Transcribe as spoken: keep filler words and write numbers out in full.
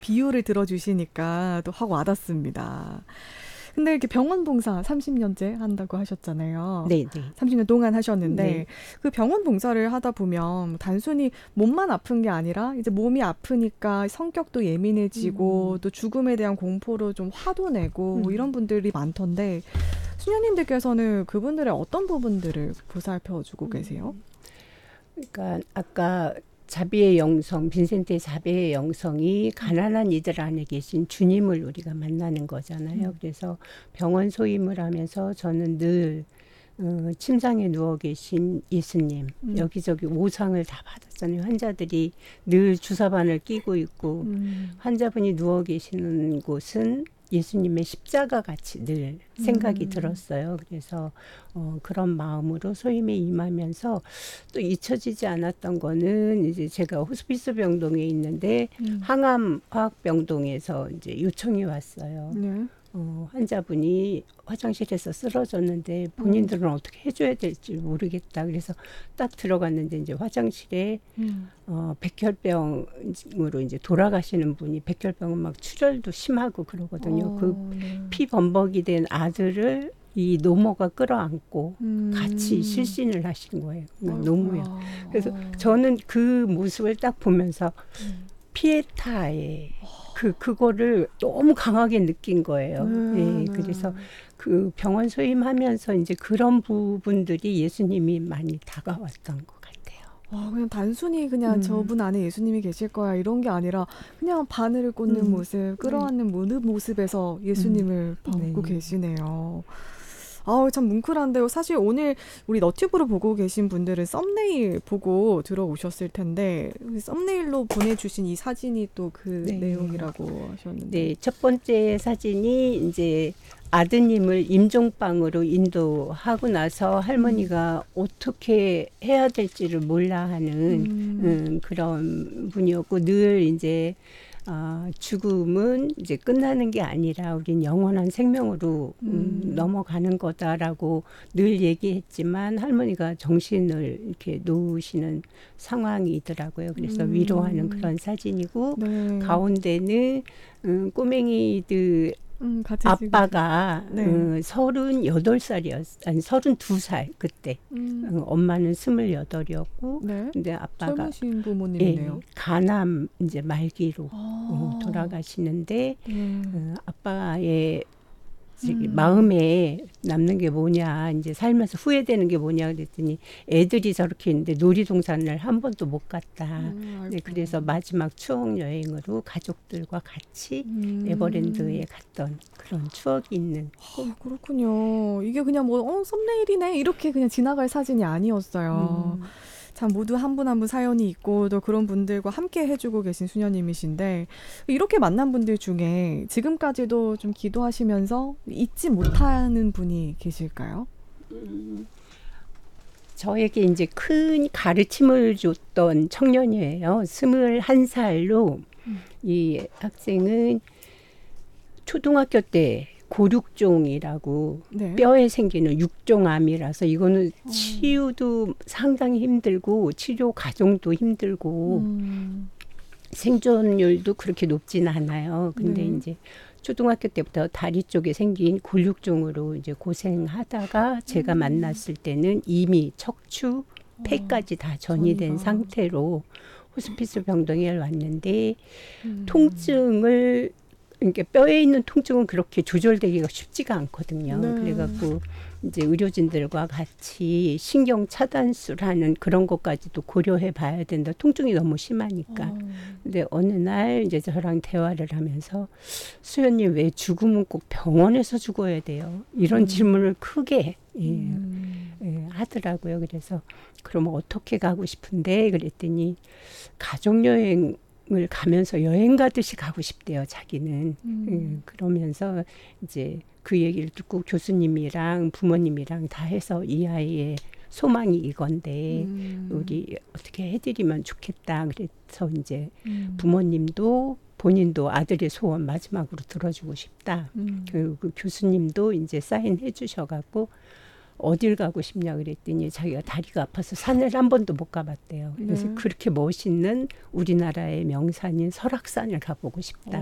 비유를 들어주시니까 또 확 와닿습니다. 근데 이렇게 병원 봉사 삼십 년째 한다고 하셨잖아요. 네, 네. 삼십 년 동안 하셨는데 네. 그 병원 봉사를 하다 보면 단순히 몸만 아픈 게 아니라 이제 몸이 아프니까 성격도 예민해지고 음. 또 죽음에 대한 공포로 좀 화도 내고 음. 이런 분들이 많던데 수녀님들께서는 그분들의 어떤 부분들을 보살펴 주고 계세요? 그러니까 아까 자비의 영성, 빈센트의 자비의 영성이 가난한 이들 안에 계신 주님을 우리가 만나는 거잖아요. 음. 그래서 병원 소임을 하면서 저는 늘 어, 침상에 누워 계신 예수님, 음. 여기저기 오상을 다 받았잖아요. 환자들이 늘 주사바늘 끼고 있고 음. 환자분이 누워 계시는 곳은 예수님의 십자가 같이 늘 생각이 음. 들었어요. 그래서 어, 그런 마음으로 소임에 임하면서 또 잊혀지지 않았던 거는 이제 제가 호스피스 병동에 있는데 음. 항암 화학병동에서 이제 요청이 왔어요. 네. 어, 환자분이 화장실에서 쓰러졌는데 본인들은 어떻게 해줘야 될지 모르겠다. 그래서 딱 들어갔는데 이제 화장실에 음. 어, 백혈병으로 이제 돌아가시는 분이 백혈병은 막 출혈도 심하고 그러거든요. 어, 그 네. 피 범벅이 된 아들을 이 노모가 끌어안고 음. 같이 실신을 하신 거예요. 아이고야. 노모요. 그래서 어. 저는 그 모습을 딱 보면서 음. 피에타의 그 그거를 너무 강하게 느낀 거예요. 네, 예, 네. 그래서 그 병원 소임하면서 이제 그런 부분들이 예수님이 많이 다가왔던 것 같아요. 와, 그냥 단순히 그냥 음. 저분 안에 예수님이 계실 거야 이런 게 아니라 그냥 바늘을 꽂는 음. 모습, 끌어안는 모- 모습에서 예수님을 받고 네. 계시네요. 아우, 참 뭉클한데요. 사실 오늘 우리 너튜브로 보고 계신 분들은 썸네일 보고 들어오셨을 텐데 썸네일로 보내주신 이 사진이 또 그 네. 내용이라고 하셨는데. 네, 첫 번째 사진이 이제 아드님을 임종방으로 인도하고 나서 할머니가 어떻게 해야 될지를 몰라 하는 음. 음, 그런 분이었고 늘 이제 아, 죽음은 이제 끝나는 게 아니라 우린 영원한 생명으로 음, 음. 넘어가는 거다라고 늘 얘기했지만 할머니가 정신을 이렇게 놓으시는 상황이더라고요. 그래서 음. 위로하는 그런 사진이고 네. 가운데는 음, 꼬맹이들 음, 같이 아빠가 네. 음, 서른여덟 살이었, 아니 서른두 살 그때. 음. 음, 엄마는 스물여덟이었고 네. 근데 아빠가 젊으신 예, 부모님이네요. 간암 이제 말기로 아. 어, 돌아가시는데 네. 어, 아빠의 저기 음. 마음에 남는 게 뭐냐 이제 살면서 후회되는 게 뭐냐 그랬더니 애들이 저렇게 있는데 놀이동산을 한 번도 못 갔다. 음, 네, 아이고. 그래서 마지막 추억 여행으로 가족들과 같이 음. 에버랜드에 갔던 그런 추억이 있는. 아, 그렇군요. 이게 그냥 뭐, 어, 썸네일이네. 이렇게 그냥 지나갈 사진이 아니었어요. 음. 참 모두 한 분 한 분 사연이 있고 또 그런 분들과 함께 해주고 계신 수녀님이신데 이렇게 만난 분들 중에 지금까지도 좀 기도하시면서 잊지 못하는 분이 계실까요? 음, 저에게 이제 큰 가르침을 줬던 청년이에요. 스물한 살로 음. 이 학생은 초등학교 때 고륙종이라고 네. 뼈에 생기는 육종암이라서 이거는 어. 치유도 상당히 힘들고 치료 과정도 힘들고 음. 생존율도 그렇게 높진 않아요. 근데 네. 이제 초등학교 때부터 다리 쪽에 생긴 골육종으로 이제 고생하다가 제가 음. 만났을 때는 이미 척추, 폐까지 다 전이 된 전이가. 상태로 호스피스 병동에 왔는데 음. 통증을 이렇게 뼈에 있는 통증은 그렇게 조절되기가 쉽지가 않거든요. 네. 그래갖고 이제 의료진들과 같이 신경 차단술하는 그런 것까지도 고려해 봐야 된다. 통증이 너무 심하니까. 어. 근데 어느 날 이제 저랑 대화를 하면서 수연님 왜 죽으면 꼭 병원에서 죽어야 돼요? 이런 음. 질문을 크게 예, 음. 예, 하더라고요. 그래서 그러면 어떻게 가고 싶은데 그랬더니 가족여행을 가면서 여행 가듯이 가고 싶대요. 자기는. 음. 예, 그러면서 이제 그 얘기를 듣고 교수님이랑 부모님이랑 다 해서 이 아이의 소망이 이건데 음. 우리 어떻게 해드리면 좋겠다. 그래서 이제 음. 부모님도 본인도 아들의 소원 마지막으로 들어주고 싶다. 음. 그, 그 교수님도 이제 사인해 주셔갖고 어딜 가고 싶냐 그랬더니 자기가 다리가 아파서 산을 한 번도 못 가봤대요. 그래서 네. 그렇게 멋있는 우리나라의 명산인 설악산을 가보고 싶다.